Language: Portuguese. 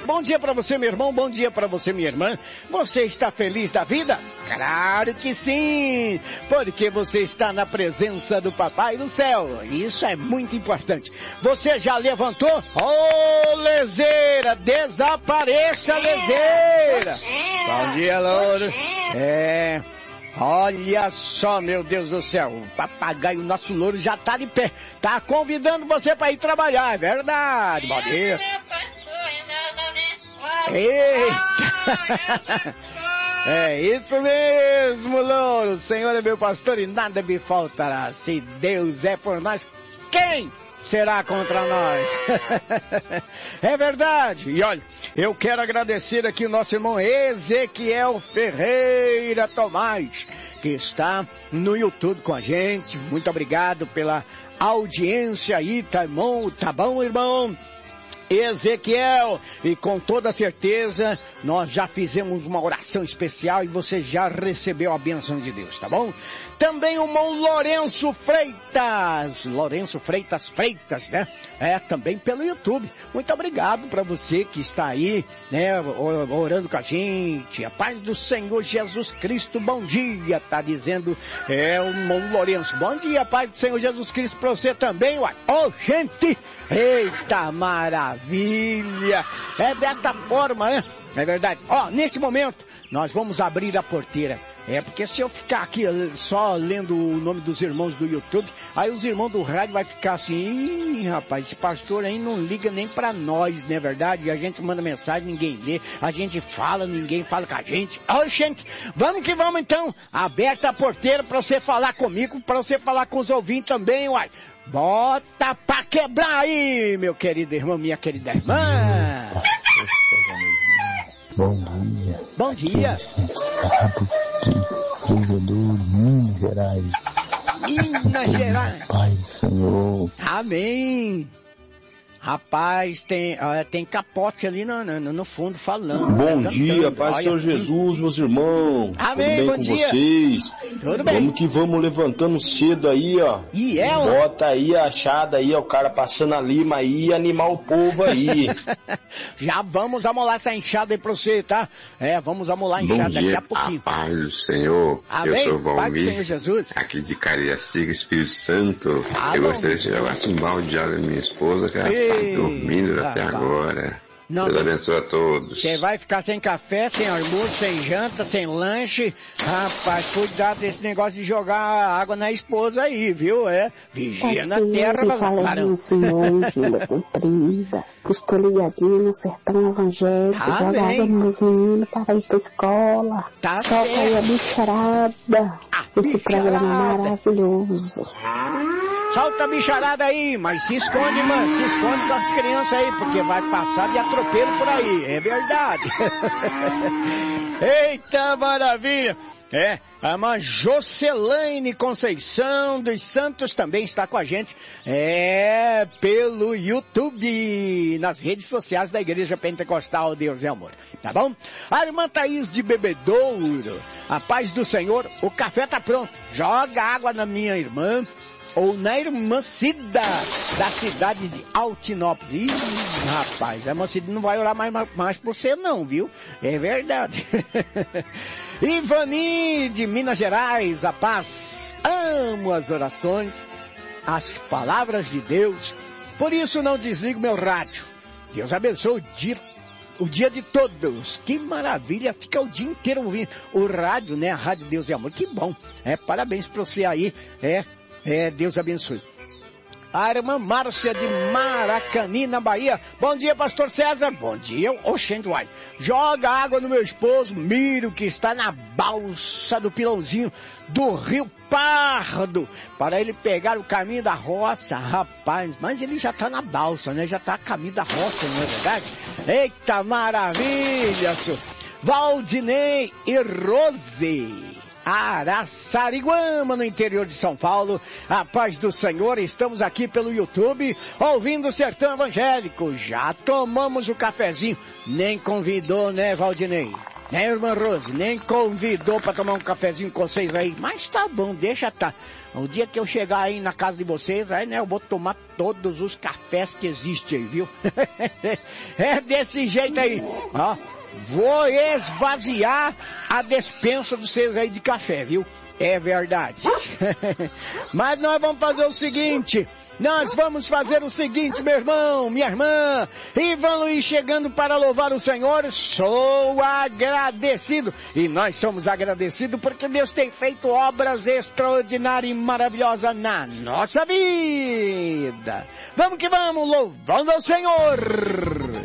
Bom dia para você, meu irmão, bom dia para você, minha irmã. Você está feliz da vida? Claro que sim, porque você está na presença do Papai do Céu. Isso é muito importante. Você já levantou? Ô, lezeira, desapareça, lezeira. Bom dia, louro. Olha só, meu Deus do céu, o papagaio, nosso louro, já tá de pé. Tá convidando você para ir trabalhar, é verdade. Bom dia. Eita! É isso mesmo, louro. O Senhor é meu pastor e nada me faltará. Se Deus é por nós, quem será contra nós? É verdade. E olha, eu quero agradecer aqui o nosso irmão Ezequiel Ferreira Tomás, que está no YouTube com a gente. Muito obrigado pela audiência aí, tá bom, irmão? Ezequiel, e com toda certeza nós já fizemos uma oração especial e você já recebeu a bênção de Deus, tá bom? Também o irmão Lourenço Freitas, né? Também pelo YouTube. Muito obrigado para você que está aí, né, orando com a gente. A paz do Senhor Jesus Cristo, bom dia, tá dizendo, o irmão Lourenço. Bom dia, paz do Senhor Jesus Cristo para você também, uai. Gente, eita maravilha! É desta forma, né? É verdade. Nesse momento, nós vamos abrir a porteira. Porque se eu ficar aqui só lendo o nome dos irmãos do YouTube, aí os irmãos do rádio vai ficar assim, rapaz, esse pastor aí não liga nem pra nós, não é verdade? A gente manda mensagem, ninguém lê, a gente fala, ninguém fala com a gente. Gente, vamos que vamos então, aberta a porteira pra você falar comigo, pra você falar com os ouvintes também, uai. Bota pra quebrar aí, meu querido irmão, minha querida irmã. Bom dia. Bom dia. Estados de Minas Gerais. Minas Gerais. Pai do Senhor. Amém. Rapaz, tem capote ali no fundo falando. Bom dia, paz do Senhor Jesus, meus irmãos. Amém, tudo bem bom com dia. vocês? Tudo bem. Vamos que vamos levantando cedo aí, ó. E bota aí a achada aí, ó, o cara passando a lima aí e animar o povo aí. Já vamos amolar essa enxada aí pra você, tá? Vamos amolar a enxada daqui a pouquinho. A paz do Senhor. Amém. Eu sou Paz do Valmir, Senhor Jesus. aqui de Cariacica, Espírito Santo. Eu gostaria de jogar um balde de água na minha esposa, que ela tá dormindo até agora. Não, Deus abençoe a todos. Você vai ficar sem café, sem almoço, sem janta, sem lanche. Rapaz, cuidado desse negócio de jogar água na esposa aí, viu? Vigia na terra, caramba. Senhor, Júlia comprida. Estou ligadinho no sertão evangélico. Joga água nos meninos para ir pra escola. Solta aí a bicharada. Esse programa maravilhoso. Solta a bicharada aí, mas se esconde, mano, se esconde com as crianças aí, porque vai passar de atropelo por aí, é verdade. Eita maravilha! A irmã Jocelaine Conceição dos Santos também está com a gente, pelo YouTube, nas redes sociais da Igreja Pentecostal Deus é Amor, tá bom? A irmã Thaís de Bebedouro, a paz do Senhor, o café tá pronto, joga água na minha irmã, ou na irmã Cida, da cidade de Altinópolis. Ih, rapaz, a irmã Cida não vai orar mais por você não, viu? É verdade. Ivani, de Minas Gerais, a paz. Amo as orações, as palavras de Deus. Por isso não desligo meu rádio. Deus abençoe o dia de todos. Que maravilha, fica o dia inteiro ouvindo o rádio, né? A Rádio Deus é Amor. Que bom. Parabéns pra você aí. Deus abençoe. A irmã Márcia de Maracani, na Bahia. Bom dia, pastor César. Bom dia. Oxente, uai. Joga água no meu esposo, Miro, que está na balsa do Pilãozinho do Rio Pardo, para ele pegar o caminho da roça. Rapaz, mas ele já está na balsa, né? Já está a caminho da roça, não é verdade? Eita maravilha, senhor. Valdinei e Rose, Araçariguama, no interior de São Paulo. A paz do Senhor, estamos aqui pelo YouTube, ouvindo o Sertão Evangélico. Já tomamos o cafezinho, nem convidou, né, Valdinei? Né, irmã Rose? Nem convidou pra tomar um cafezinho com vocês aí. Mas tá bom, deixa tá. O dia que eu chegar aí na casa de vocês, aí, né, eu vou tomar todos os cafés que existem aí, viu? É desse jeito aí. Ó, vou esvaziar a despensa de vocês aí de café, viu? É verdade. Mas nós vamos fazer o seguinte... Nós vamos fazer o seguinte, meu irmão, minha irmã, Ivan Luiz chegando para louvar o Senhor, sou agradecido. E nós somos agradecidos porque Deus tem feito obras extraordinárias e maravilhosas na nossa vida. Vamos que vamos, louvando ao Senhor.